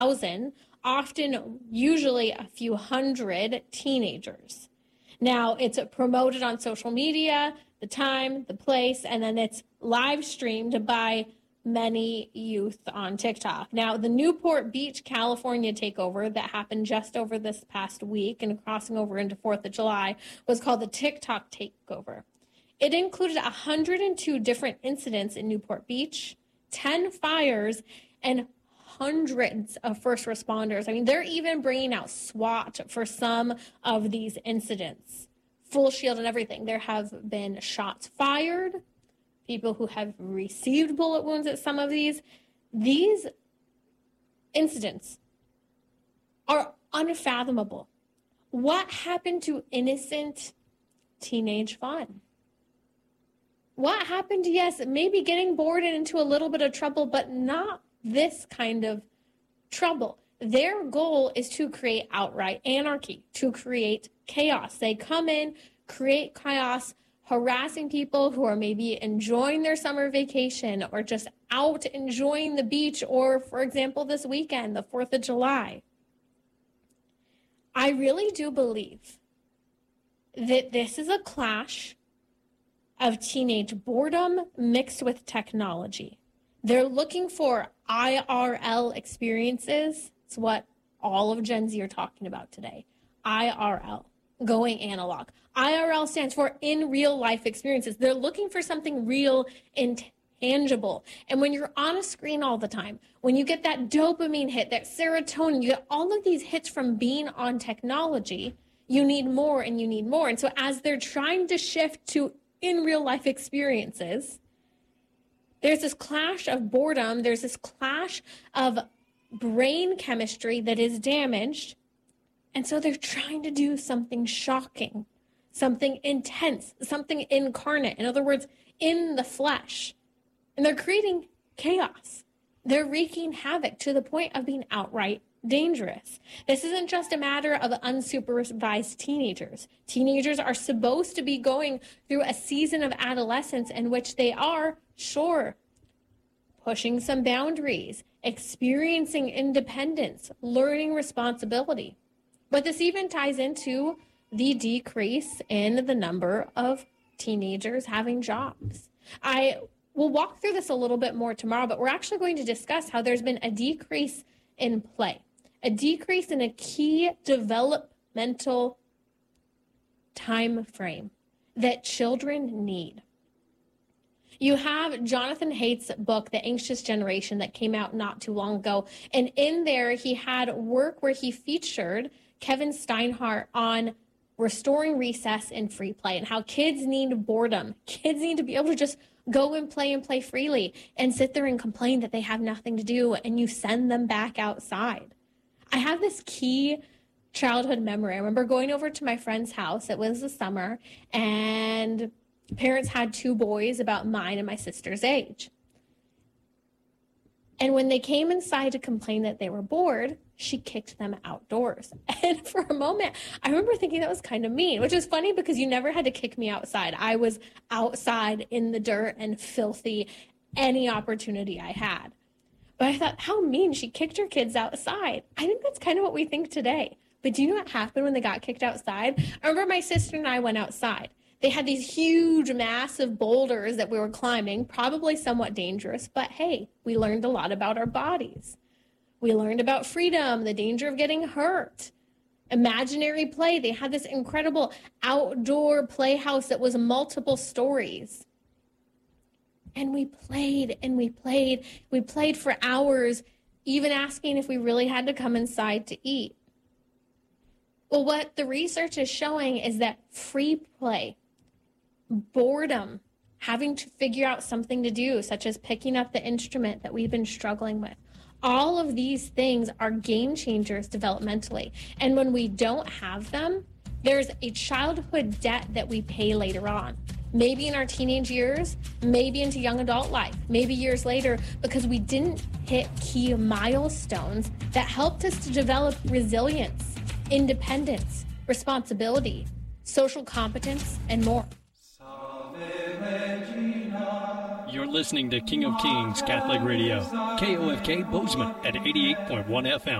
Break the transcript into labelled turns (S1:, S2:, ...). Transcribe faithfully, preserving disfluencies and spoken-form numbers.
S1: thousand, often usually a few hundred teenagers. Now, it's promoted on social media, the time, the place, and then it's live streamed by many youth on TikTok. Now, the Newport Beach, California takeover that happened just over this past week and crossing over into fourth of July was called the TikTok takeover. It included one hundred two different incidents in Newport Beach, ten fires, and hundreds of first responders. I mean, they're even bringing out SWAT for some of these incidents. Full shield and everything. There have been shots fired, people who have received bullet wounds at some of these. These incidents are unfathomable. What happened to innocent teenage fun? What happened to, yes, maybe getting bored and into a little bit of trouble, but not this kind of trouble. Their goal is to create outright anarchy, to create chaos. They come in, create chaos, harassing people who are maybe enjoying their summer vacation or just out enjoying the beach, or, for example, this weekend, the fourth of July. I really do believe that this is a clash of teenage boredom mixed with technology. They're looking for I R L experiences. It's what all of Gen Z are talking about today. I R L, going analog. I R L stands for in real life experiences. They're looking for something real and tangible. And when you're on a screen all the time, when you get that dopamine hit, that serotonin, you get all of these hits from being on technology, you need more and you need more. And so as they're trying to shift to in real life experiences, there's this clash of boredom. There's this clash of brain chemistry that is damaged. And so they're trying to do something shocking, something intense, something incarnate. In other words, in the flesh. And they're creating chaos. They're wreaking havoc to the point of being outright dangerous. This isn't just a matter of unsupervised teenagers. Teenagers are supposed to be going through a season of adolescence in which they are, sure, pushing some boundaries, experiencing independence, learning responsibility. But this even ties into the decrease in the number of teenagers having jobs. I will walk through this a little bit more tomorrow, but we're actually going to discuss how there's been a decrease in play, a decrease in a key developmental time frame that children need. You have Jonathan Haidt's book, The Anxious Generation, that came out not too long ago. And in there, he had work where he featured Kevin Steinhardt on restoring recess and free play and how kids need boredom. Kids need to be able to just go and play and play freely and sit there and complain that they have nothing to do, and you send them back outside. I have this key childhood memory. I remember going over to my friend's house. It was the summer, and parents had two boys about mine and my sister's age. And when they came inside to complain that they were bored, she kicked them outdoors. And for a moment, I remember thinking that was kind of mean, which is funny because you never had to kick me outside. I was outside in the dirt and filthy any opportunity I had. But I thought, how mean, she kicked her kids outside. I think that's kind of what we think today. But do you know what happened when they got kicked outside? I remember my sister and I went outside. They had these huge, massive boulders that we were climbing, probably somewhat dangerous, but hey, we learned a lot about our bodies. We learned about freedom, the danger of getting hurt, imaginary play. They had this incredible outdoor playhouse that was multiple stories. And we played and we played. We played for hours, even asking if we really had to come inside to eat. Well, what the research is showing is that free play, boredom, having to figure out something to do, such as picking up the instrument that we've been struggling with, all of these things are game changers developmentally. And when we don't have them, there's a childhood debt that we pay later on. Maybe in our teenage years, maybe into young adult life, maybe years later, because we didn't hit key milestones that helped us to develop resilience, independence, responsibility, social competence, and more.
S2: You're listening to King of Kings Catholic Radio, K O F K Bozeman at eighty-eight point one F M.